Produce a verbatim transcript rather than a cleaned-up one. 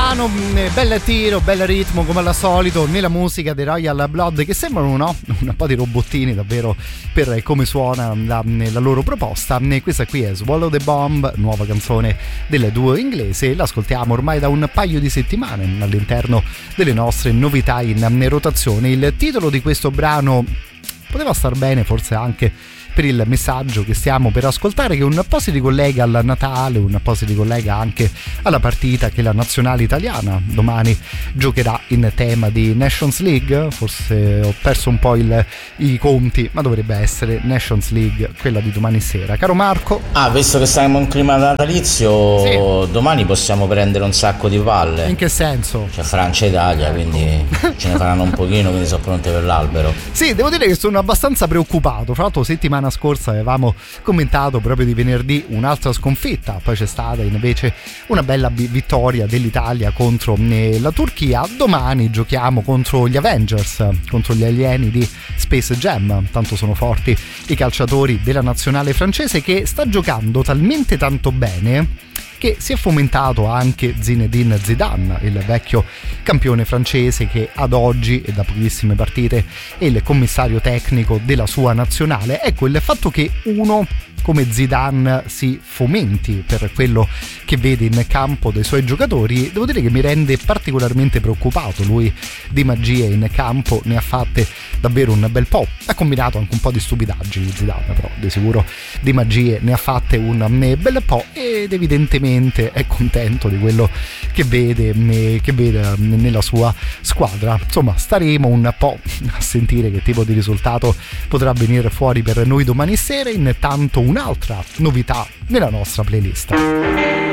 brano, bel tiro, bel ritmo come al solito nella musica dei Royal Blood, che sembrano, no, un po' di robottini davvero per come suona la, la loro proposta. Questa qui è Swallow the Bomb, nuova canzone del duo inglese, l'ascoltiamo ormai da un paio di settimane all'interno delle nostre novità in rotazione. Il titolo di questo brano poteva star bene forse anche per il messaggio che stiamo per ascoltare, che un po' si ricollega al Natale, un po' si ricollega anche alla partita che la nazionale italiana domani giocherà in tema di Nations League. Forse ho perso un po' il, i conti, ma dovrebbe essere Nations League quella di domani sera. Caro Marco. Ah, visto che siamo in clima natalizio, sì, domani possiamo prendere un sacco di palle. In che senso? C'è Francia e Italia, quindi ce ne faranno un pochino, quindi sono pronte per l'albero. Sì, devo dire che sono abbastanza preoccupato. Fra l'altro settimana scorsa avevamo commentato proprio di venerdì un'altra sconfitta, poi c'è stata invece una bella vittoria dell'Italia contro la Turchia. Domani giochiamo contro gli Avengers, contro gli alieni di Space Jam, tanto sono forti i calciatori della nazionale francese, che sta giocando talmente tanto bene che si è fomentato anche Zinedine Zidane, il vecchio campione francese, che ad oggi e da pochissime partite è il commissario tecnico della sua nazionale. Ecco, il fatto che uno come Zidane si fomenti per quello che vede in campo dei suoi giocatori, devo dire che mi rende particolarmente preoccupato. Lui di magie in campo ne ha fatte davvero un bel po', ha combinato anche un po' di stupidaggini Zidane, però di sicuro di magie ne ha fatte un bel po', ed evidentemente è contento di quello che vede, che vede nella sua squadra. Insomma, staremo un po' a sentire che tipo di risultato potrà venire fuori per noi domani sera. Intanto un'altra novità nella nostra playlist.